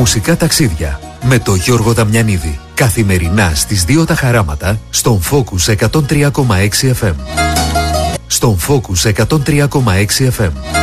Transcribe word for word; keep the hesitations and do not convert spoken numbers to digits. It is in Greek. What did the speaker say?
Μουσικά ταξίδια με το Γιώργο Δαμιανίδη. Καθημερινά στις δύο τα χαράματα στον Focus εκατόν τρία κόμμα έξι εφ εμ. Στον Focus εκατόν τρία κόμμα έξι εφ εμ.